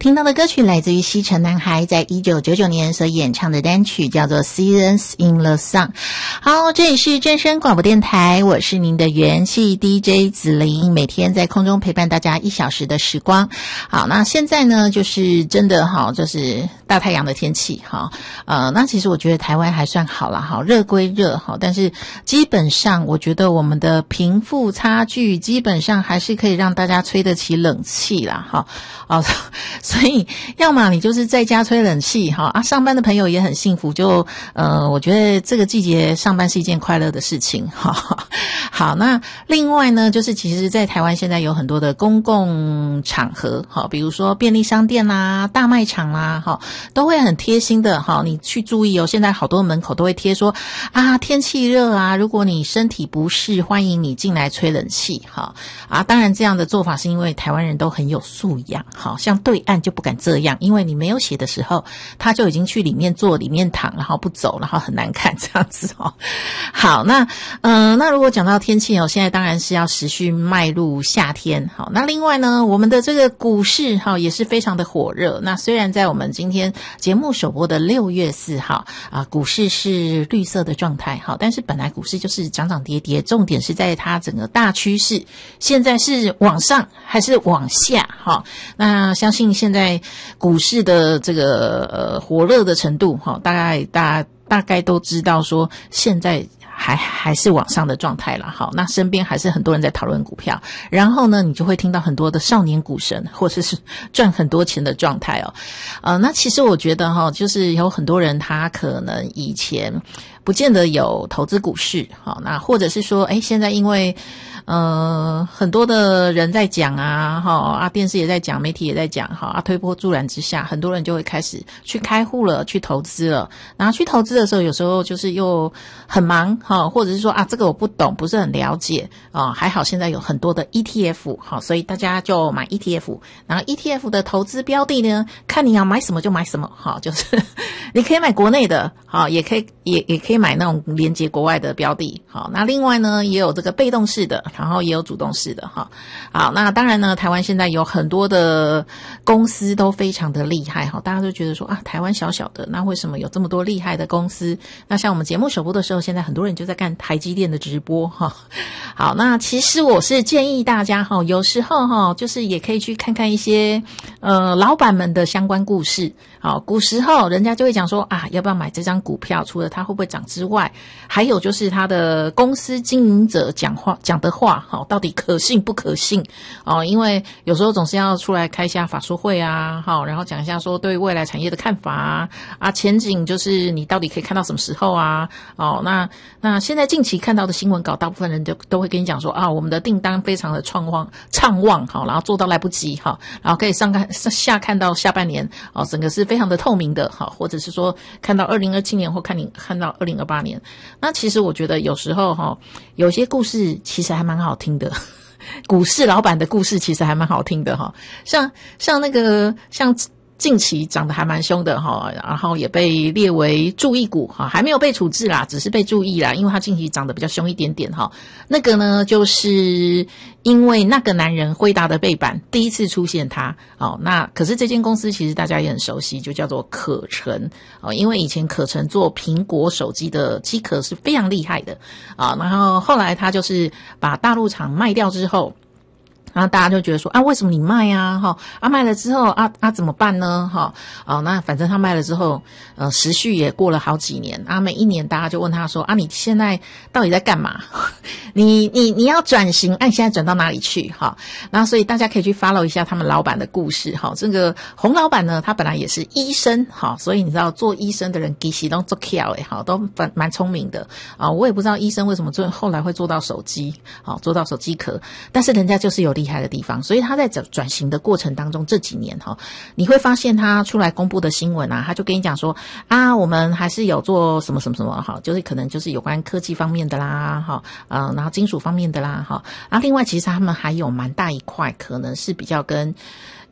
听到的歌曲来自于西城男孩在1999年所演唱的单曲，叫做 Seasons in the Sun。 好，这里是正声广播电台，我是您的元气 DJ 子琳，每天在空中陪伴大家1小时的时光。好，那现在呢就是真的好，就是大太阳的天气哈。那其实我觉得台湾还算好啦，好，热归热哈，但是基本上我觉得我们的贫富差距基本上还是可以让大家吹得起冷气啦哈。所以要么你就是在家吹冷气哈啊，上班的朋友也很幸福，就我觉得这个季节上班是一件快乐的事情哈。好，那另外呢，就是其实在台湾现在有很多的公共场合哈，比如说便利商店啦、大卖场啦哈，都会很贴心的哈，你去注意哦，现在好多门口都会贴说啊，天气热啊，如果你身体不适，欢迎你进来吹冷气哈啊。当然这样的做法是因为台湾人都很有素养，好像对岸就不敢这样，因为你没有写的时候他就已经去里面坐里面躺，然后不走，然后很难看这样子哦。好，那如果讲到天气哦，现在当然是要持续迈入夏天。好，那另外呢，我们的这个股市哈也是非常的火热。那虽然在我们今天节目首播的6月4号股市是绿色的状态，好，但是本来股市就是涨涨跌跌，重点是在它整个大趋势现在是往上还是往下哈。那相信现在股市的这个火热的程度哈，大概都知道说现在还是往上的状态啦。好，那身边还是很多人在讨论股票，然后呢你就会听到很多的少年股神或者是赚很多钱的状态哦。那其实我觉得哈，就是有很多人他可能以前不见得有投资股市，好，那或者是说现在因为很多的人在讲啊，电视也在讲，媒体也在讲推波助澜之下，很多人就会开始去开户了，去投资了。然后去投资的时候，有时候就是又很忙或者是说这个我不懂，不是很了解还好现在有很多的 ETF 所以大家就买 ETF。然后 ETF 的投资标的呢，看你要买什么就买什么就是你可以买国内的也可以买那种连接国外的标的。好，那另外呢也有这个被动式的，然后也有主动式的好，那当然呢台湾现在有很多的公司都非常的厉害大家都觉得说台湾小小的，那为什么有这么多厉害的公司？那像我们节目首播的时候，现在很多人就在干台积电的直播好，那其实我是建议大家有时候就是也可以去看看一些老板们的相关故事。好，古时候人家就会讲说要不要买这张股票，除了它会不会涨之外，还有就是他的公司经营者讲的话到底可信不可信因为有时候总是要出来开一下法说会然后讲一下说对未来产业的看法前景就是你到底可以看到什么时候那现在近期看到的新闻稿，大部分人都会跟你讲说我们的订单非常的畅旺然后做到来不及然后可以下看到下半年整个是非常的透明的或者是说看到2027年或看到2028年。那其实我觉得有时候有些故事其实还蛮好听的股市老板的故事其实还蛮好听的像近期涨得还蛮凶的然后也被列为注意股还没有被处置啦，只是被注意啦，因为它近期涨得比较凶一点点那个呢就是因为那个男人辉达的背板第一次出现它那可是这间公司其实大家也很熟悉，就叫做可成因为以前可成做苹果手机的机壳是非常厉害的然后后来他就是把大陆厂卖掉之后，然后大家就觉得说为什么你卖卖了之后怎么办呢那反正他卖了之后时序也过了好几年每一年大家就问他说你现在到底在干嘛你要转型你现在转到哪里去那所以大家可以去 follow 一下他们老板的故事这个洪老板呢，他本来也是医生所以你知道做医生的人其实都做巧都蛮聪明的我也不知道医生为什么后来会做到手机做到手机壳，但是人家就是有厉害的地方，所以他在转型的过程当中这几年你会发现他出来公布的新闻他就跟你讲说我们还是有做什么什么什么就是可能就是有关科技方面的啦然后金属方面的啦然后另外其实他们还有蛮大一块可能是比较跟